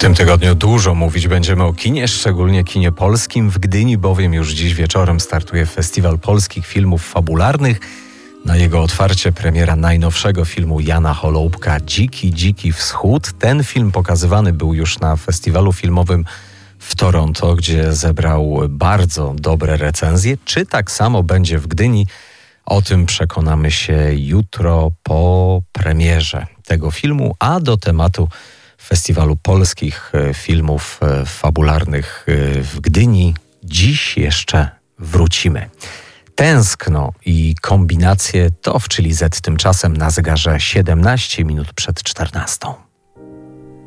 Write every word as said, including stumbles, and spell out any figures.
tym tygodniu dużo mówić będziemy o kinie, szczególnie kinie polskim. W Gdyni bowiem już dziś wieczorem startuje Festiwal Polskich Filmów Fabularnych. Na jego otwarcie premiera najnowszego filmu Jana Holoubka Dziki, Dziki Wschód. Ten film pokazywany był już na festiwalu filmowym w Toronto, gdzie zebrał bardzo dobre recenzje. Czy tak samo będzie w Gdyni? O tym przekonamy się jutro po premierze tego filmu, a do tematu Festiwalu Polskich Filmów Fabularnych w Gdyni dziś jeszcze wrócimy. Tęskno i kombinacje to w Chili Z tymczasem na zegarze siedemnaście minut przed czternastą.